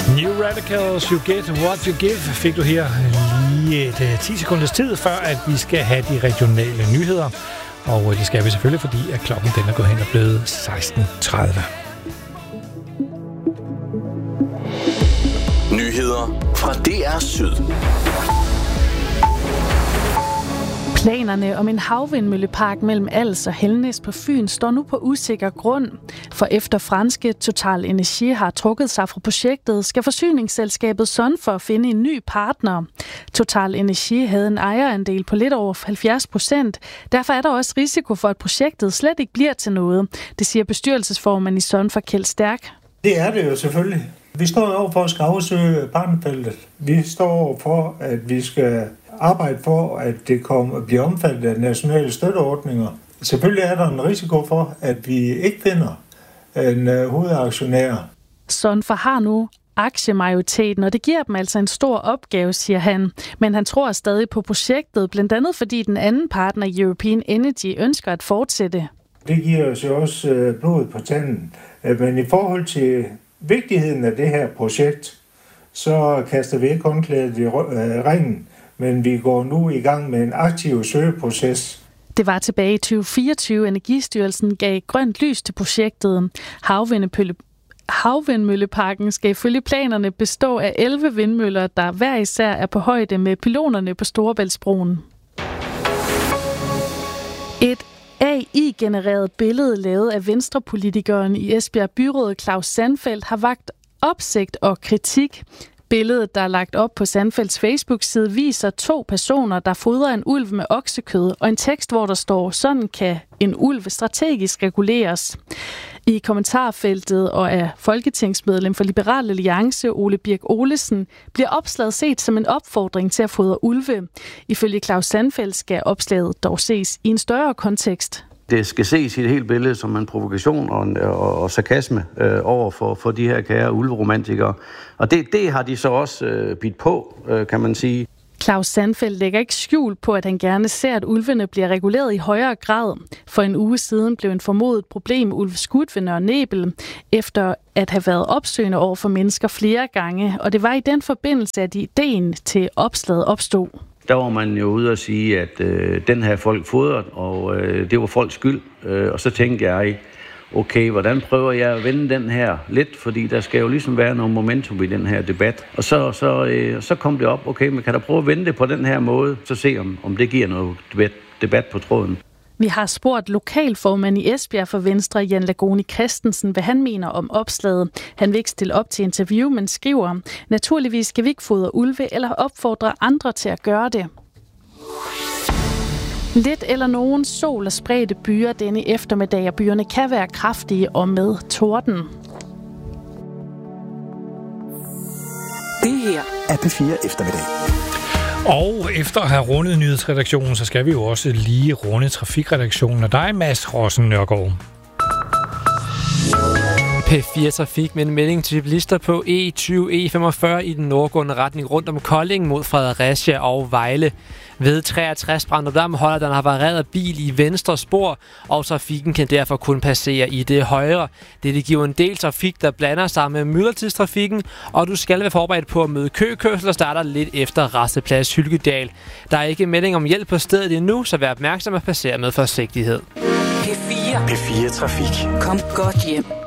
New Radicals, You Get What You Give, fik du her lige et 10 sekunders tid, før at vi skal have de regionale nyheder. Og det skal vi selvfølgelig, fordi at klokken den er gået hen og blevet 16:30. Nyheder fra DR Syd. Planerne om en havvindmøllepark mellem Als og Helnæs på Fyn står nu på usikker grund. For efter franske Total Energy har trukket sig fra projektet, skal forsyningsselskabet Sunfor finde en ny partner. Total Energy havde en ejerandel på lidt over 70%. Derfor er der også risiko for, at projektet slet ikke bliver til noget. Det siger bestyrelsesformand i Sunfor, Kjeld Stærk. Det er det jo selvfølgelig. Vi står over for at skal afsøge partnerfeltet. Vi står over for, at vi skal arbejde for, at det bliver omfattet af nationale støtteordninger. Selvfølgelig er der en risiko for, at vi ikke finder en hovedaktionær. Sunfor har nu aktiemajoriteten, og det giver dem altså en stor opgave, siger han. Men han tror stadig på projektet, blandt andet fordi den anden partner, European Energy, ønsker at fortsætte. Det giver os jo også blod på tanden. Men i forhold til vigtigheden af det her projekt, så kaster vi ikke håndklædet i ringen, men vi går nu i gang med en aktiv søgeproces. Det var tilbage i 2024, Energistyrelsen gav grønt lys til projektet. Havvindmølleparken skal ifølge planerne bestå af 11 vindmøller, der hver især er på højde med pylonerne på Storebæltsbroen. Et AI-genereret billede lavet af venstrepolitikeren i Esbjerg Byråd Claus Sandfeldt har vakt opsigt og kritik. Billedet, der er lagt op på Sandfeldts Facebook-side, viser 2 personer, der fodrer en ulv med oksekød, og en tekst, hvor der står, sådan kan en ulv strategisk reguleres. I kommentarfeltet og af folketingsmedlem for Liberal Alliance, Ole Birk Olesen, bliver opslaget set som en opfordring til at fodre ulve. Ifølge Claus Sandfeldt skal opslaget dog ses i en større kontekst. Det skal ses i et helt billede som en provokation og sarkasme over for de her kære ulveromantikere. Og det har de så også bidt på, kan man sige. Claus Sandfeldt lægger ikke skjul på, at han gerne ser, at ulvene bliver reguleret i højere grad. For en uge siden blev en formodet problem ulv skudt ved Nørre Nebel, efter at have været opsøgende over for mennesker flere gange. Og det var i den forbindelse, at ideen til opslaget opstod. Der var man jo ude at sige, at den her folk fodret, og det var folks skyld. Og så tænkte jeg, okay, hvordan prøver jeg at vende den her lidt? Fordi der skal jo ligesom være noget momentum i den her debat. Og så kom det op, okay, men kan der prøve at vende det på den her måde, så se om det giver noget debat på tråden. Vi har spurgt lokalformand i Esbjerg for Venstre, Jan Lagoni Christensen, hvad han mener om opslaget. Han vil ikke stille op til interview, men skriver, naturligvis skal vi ikke fodre ulve eller opfordre andre til at gøre det. Lidt eller nogen sol og spredte byer denne eftermiddag, og byerne kan være kraftige og med torden. Det her er P4 Eftermiddag. Og efter at have rundet nyhedsredaktionen, så skal vi jo også lige runde trafikredaktionen. Og dig, Mads Rossen Nørgaard. P4 Trafik med en melding til bilister på E20-E45 i den nordgående retning rundt om Kolding mod Fredericia og Vejle. Ved 63 Brænderdam holder den havarerede bil i venstre spor, og trafikken kan derfor kun passere i det højre. Det giver en del trafik, der blander sig med myldretidstrafikken, og du skal være forberedt på at møde køkørsel og starter lidt efter Rasteplads Hylkedal. Der er ikke melding om hjælp på stedet endnu, så vær opmærksom og passer med forsigtighed. P4 Trafik. Kom godt hjem.